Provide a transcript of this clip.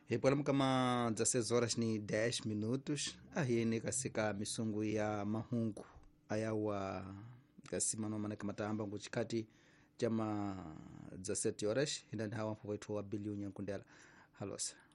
Hipolamo kama 16 horas ni 10 minutos. Ahini kasika misungu ya mahungu ayawa kasimano mana kama taamba nguchikati jama 17 horas. Hindani hawa mpo wetu wa bilioni ya kundela. Halosa.